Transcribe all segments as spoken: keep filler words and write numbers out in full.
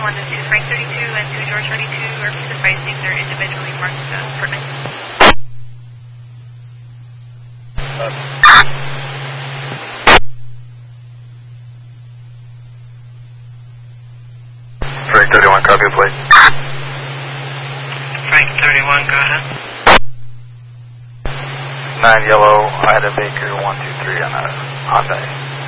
thirty-one, this is Frank thirty-two and two George thirty-two are sufficing. They're individually marked uh, permits. Frank thirty-one, copy, please. Frank thirty-one, go ahead. nine yellow, Ida Baker, one two three on a Hyundai.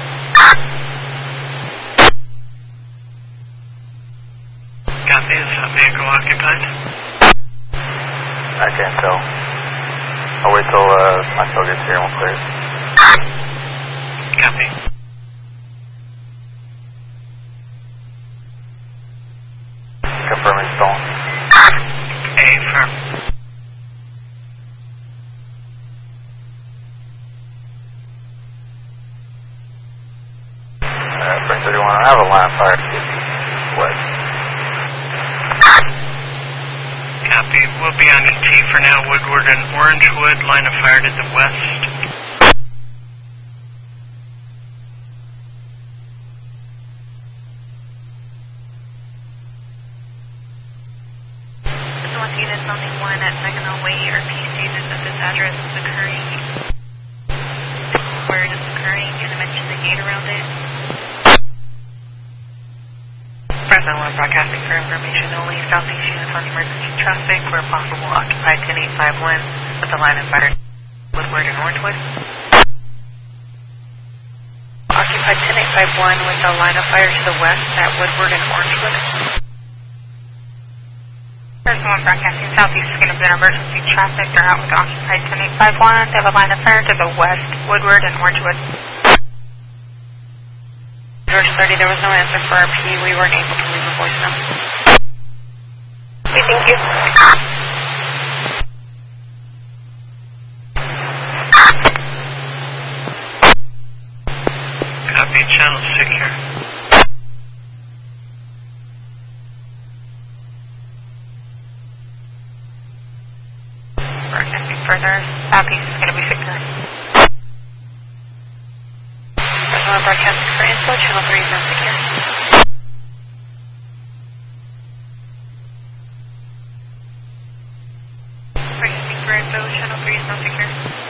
Copy, is that vehicle occupied? I can't tell. I'll wait till uh, Michael gets here and we'll clear it. Copy. Confirming stolen. A firm. Uh, Frank thirty-one, I have a line of fire fifty west. Copy. We'll be on E T for now. Woodward and Orangewood. Line of fire to the west. This one unit something one at Saginaw Way. R P stated that this address is occurring. Where it is occurring, and I mentioned the gate around it. Present one broadcasting for information only. Southeast units on emergency traffic where possible. Occupied ten eight five one with the line of fire Woodward and Orangewood. Occupied ten eight five one with the line of fire to the west at Woodward and Orangewood. Person one broadcasting southeast is going to be an emergency traffic. They're out with occupied ten eight five one. They have a line of fire to the west, Woodward and Orangewood. George thirty, there was no answer for R P. We weren't able to leave a voicemail. Okay, thank you. Copy. Channel secure. Broadcasting further, southeast is going to be secure. Present one broadcasting for info. Channel three is unsecure. Broadcasting for info, channel three is not secure.